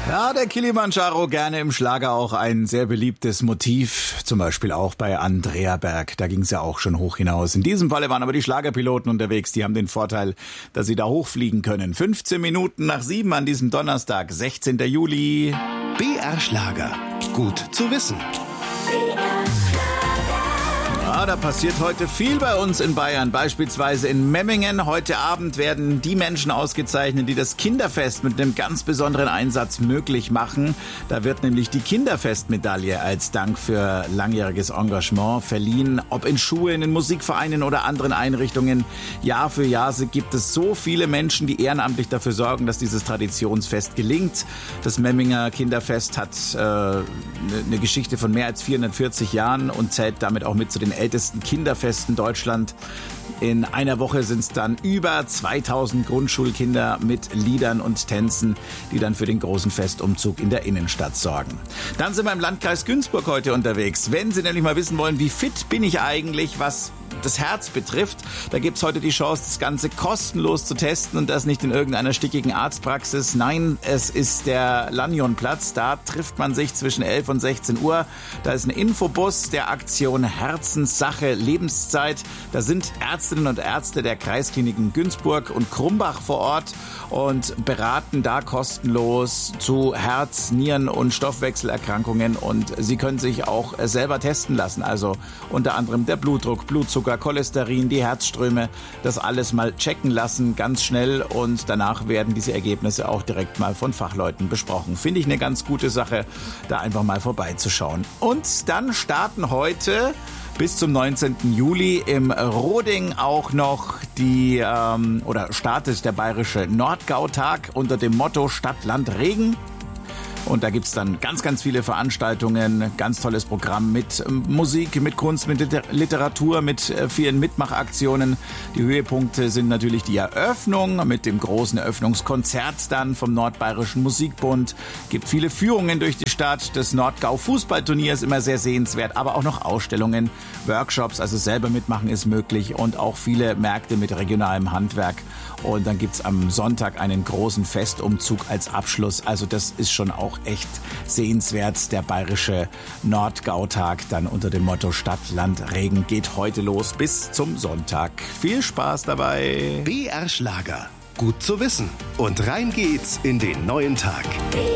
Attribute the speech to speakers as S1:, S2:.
S1: Ja, der Kilimanjaro gerne im Schlager auch ein sehr beliebtes Motiv, zum Beispiel auch bei Andrea Berg, da ging es ja auch schon hoch hinaus. In diesem Falle waren aber die Schlagerpiloten unterwegs, die haben den Vorteil, dass sie da hochfliegen können. 15 Minuten nach 7 an diesem Donnerstag, 16. Juli.
S2: BR Schlager, gut zu wissen.
S1: Ja, da passiert heute viel bei uns in Bayern, beispielsweise in Memmingen. Heute Abend werden die Menschen ausgezeichnet, die das Kinderfest mit einem ganz besonderen Einsatz möglich machen. Da wird nämlich die Kinderfestmedaille als Dank für langjähriges Engagement verliehen. Ob in Schulen, in Musikvereinen oder anderen Einrichtungen. Jahr für Jahr gibt es so viele Menschen, die ehrenamtlich dafür sorgen, dass dieses Traditionsfest gelingt. Das Memminger Kinderfest hat eine Geschichte von mehr als 440 Jahren und zählt damit auch mit zu den ältesten Kinderfesten Deutschland. In einer Woche sind es dann über 2000 Grundschulkinder mit Liedern und Tänzen, die dann für den großen Festumzug in der Innenstadt sorgen. Dann sind wir im Landkreis Günzburg heute unterwegs. Wenn Sie nämlich mal wissen wollen, wie fit bin ich eigentlich, was das Herz betrifft, da gibt's heute die Chance, das Ganze kostenlos zu testen und das nicht in irgendeiner stickigen Arztpraxis. Nein, es ist der Lanionplatz. Da trifft man sich zwischen 11 und 16 Uhr. Da ist ein Infobus der Aktion Herzenssache Lebenszeit. Da sind Ärztinnen und Ärzte der Kreiskliniken Günzburg und Krumbach vor Ort und beraten da kostenlos zu Herz-, Nieren- und Stoffwechselerkrankungen. Und Sie können sich auch selber testen lassen. Also unter anderem der Blutdruck, Blutzucker, Cholesterin, die Herzströme, das alles mal checken lassen, ganz schnell, und danach werden diese Ergebnisse auch direkt mal von Fachleuten besprochen. Finde ich eine ganz gute Sache, da einfach mal vorbeizuschauen. Und dann starten heute bis zum 19. Juli im Roding auch noch startet der bayerische Nordgautag unter dem Motto Stadt, Land, Regen. Und da gibt's dann ganz, ganz viele Veranstaltungen, ganz tolles Programm mit Musik, mit Kunst, mit Literatur, mit vielen Mitmachaktionen. Die Höhepunkte sind natürlich die Eröffnung mit dem großen Eröffnungskonzert dann vom Nordbayerischen Musikbund. Gibt viele Führungen durch die Stadt. Das Nordgau-Fußballturnier ist immer sehr sehenswert, aber auch noch Ausstellungen, Workshops, also selber mitmachen ist möglich, und auch viele Märkte mit regionalem Handwerk. Und dann gibt's am Sonntag einen großen Festumzug als Abschluss. Also das ist schon auch echt sehenswert. Der bayerische Nordgautag dann unter dem Motto Stadt, Land, Regen geht heute los bis zum Sonntag. Viel Spaß dabei.
S2: BR Schlager, gut zu wissen. Und rein geht's in den neuen Tag.